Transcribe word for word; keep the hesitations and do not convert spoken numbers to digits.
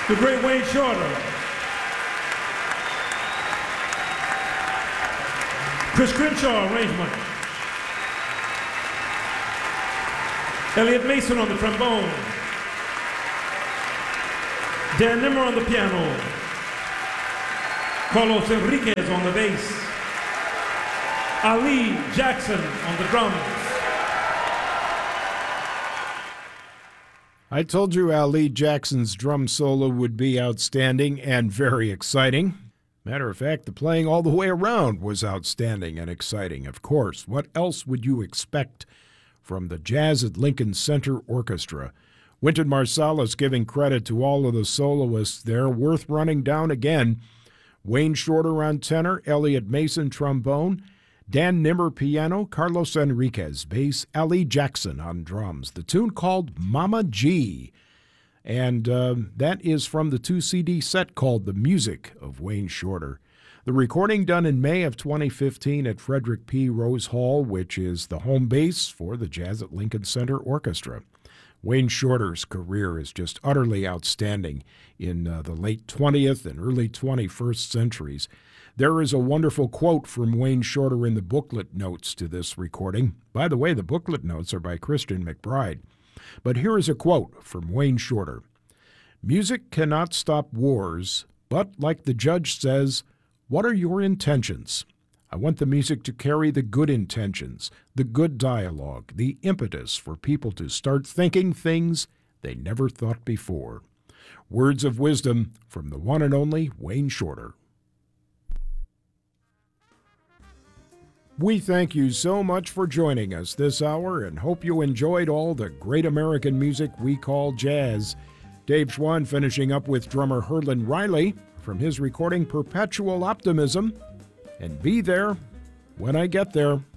The great Wayne Shorter. Chris Crenshaw, arrangement. Elliot Mason on the trombone. Dan Nimmer on the piano. Carlos Enriquez on the bass. Ali Jackson on the drums. I told you Ali Jackson's drum solo would be outstanding and very exciting. Matter of fact, the playing all the way around was outstanding and exciting, of course. What else would you expect from the Jazz at Lincoln Center Orchestra? Wynton Marsalis giving credit to all of the soloists there. Worth running down again. Wayne Shorter on tenor, Elliot Mason trombone, Dan Nimmer piano, Carlos Enriquez bass, Ali Jackson on drums. The tune called Mama G. And uh, that is from the two C D set called The Music of Wayne Shorter. The recording done in May of twenty fifteen at Frederick P. Rose Hall, which is the home base for the Jazz at Lincoln Center Orchestra. Wayne Shorter's career is just utterly outstanding in uh, the late twentieth and early twenty-first centuries. There is a wonderful quote from Wayne Shorter in the booklet notes to this recording. By the way, the booklet notes are by Christian McBride. But here is a quote from Wayne Shorter. "Music cannot stop wars, but like the judge says, what are your intentions? I want the music to carry the good intentions, the good dialogue, the impetus for people to start thinking things they never thought before." Words of wisdom from the one and only Wayne Shorter. We thank you so much for joining us this hour and hope you enjoyed all the great American music we call jazz. Dave Schwann finishing up with drummer Herlin Riley from his recording Perpetual Optimism. And be there when I get there.